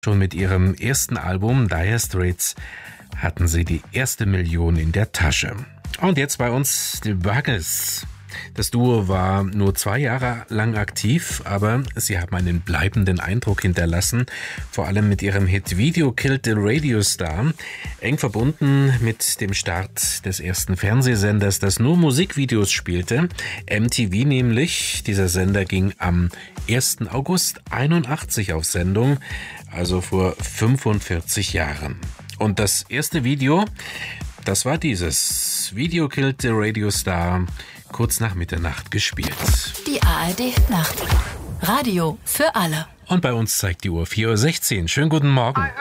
Schon mit ihrem ersten Album Dire Straits hatten sie die erste Million in der Tasche. Und jetzt bei uns die Buggles. Das Duo war nur 2 Jahre lang aktiv, aber sie haben einen bleibenden Eindruck hinterlassen, vor allem mit ihrem Hit Video Killed the Radio Star, eng verbunden mit dem Start des ersten Fernsehsenders, das nur Musikvideos spielte, MTV nämlich. Dieser Sender ging am 1. August 81 auf Sendung, also vor 45 Jahren. Und das erste Video, das war dieses Video Killed the Radio Star, kurz nach Mitternacht gespielt. Die ARD Nacht. Radio für alle. Und bei uns zeigt die Uhr 4:16 Schönen guten Morgen.